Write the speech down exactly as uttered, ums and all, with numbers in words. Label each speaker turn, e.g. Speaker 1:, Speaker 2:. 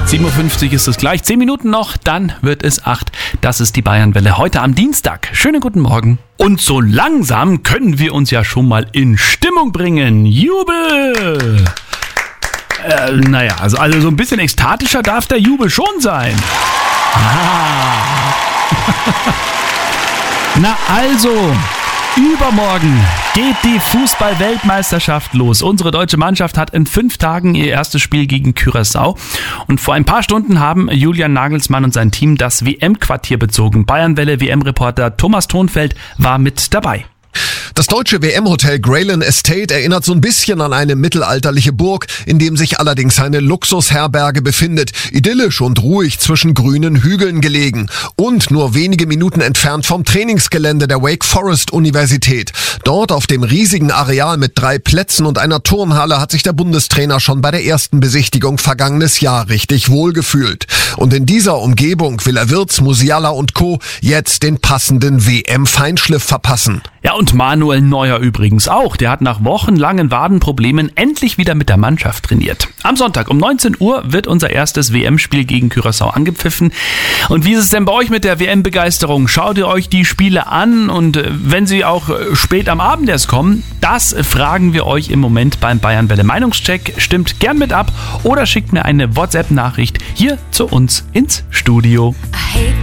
Speaker 1: sieben Uhr fünfzig ist es gleich. Zehn Minuten noch, dann wird es acht. Das ist die Bayernwelle heute am Dienstag. Schönen guten Morgen. Und so langsam können wir uns ja schon mal in Stimmung bringen. Jubel! Äh, naja, also, also so ein bisschen ekstatischer darf der Jubel schon sein. Ah. Na also, übermorgen geht die Fußball-Weltmeisterschaft los. Unsere deutsche Mannschaft hat in fünf Tagen ihr erstes Spiel gegen Curaçao. Und vor ein paar Stunden haben Julian Nagelsmann und sein Team das W M-Quartier bezogen. Bayernwelle-W M-Reporter Thomas Thonfeld war mit dabei.
Speaker 2: Das deutsche W M-Hotel Greylan Estate erinnert so ein bisschen an eine mittelalterliche Burg, in dem sich allerdings eine Luxusherberge befindet. Idyllisch und ruhig zwischen grünen Hügeln gelegen. Und nur wenige Minuten entfernt vom Trainingsgelände der Wake Forest Universität. Dort auf dem riesigen Areal mit drei Plätzen und einer Turnhalle hat sich der Bundestrainer schon bei der ersten Besichtigung vergangenes Jahr richtig wohlgefühlt. Und in dieser Umgebung will er Wirtz, Musiala und Co. jetzt den passenden W M-Feinschliff verpassen.
Speaker 1: Ja, und Manuel Neuer übrigens auch. Der hat nach wochenlangen Wadenproblemen endlich wieder mit der Mannschaft trainiert. Am Sonntag um neunzehn Uhr wird unser erstes W M-Spiel gegen Curaçao angepfiffen. Und wie ist es denn bei euch mit der W M-Begeisterung? Schaut ihr euch die Spiele an? Und wenn sie auch spät am Abend erst kommen, das fragen wir euch im Moment beim Bayernwelle Meinungscheck. Stimmt gern mit ab oder schickt mir eine WhatsApp-Nachricht hier zu uns ins Studio.